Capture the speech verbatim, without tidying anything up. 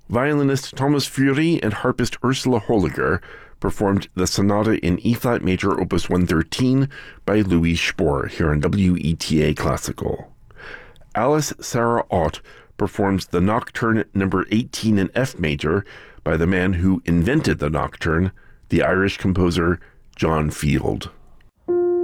Violinist Thomas Fury and harpist Ursula Holliger performed the Sonata in E-flat major opus one thirteen by Louis Spohr here on W E T A Classical. Alice Sarah Ott performs the Nocturne number eighteen in F major by the man who invented the nocturne, the Irish composer John Field.